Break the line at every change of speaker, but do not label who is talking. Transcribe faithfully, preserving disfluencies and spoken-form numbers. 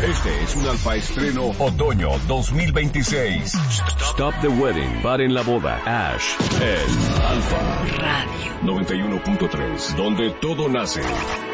Este es un Alfa Estreno Otoño dos mil veintiséis. Stop the Wedding. Paren la boda. Ash. El Alfa
Radio
noventa y uno punto tres. Donde todo nace.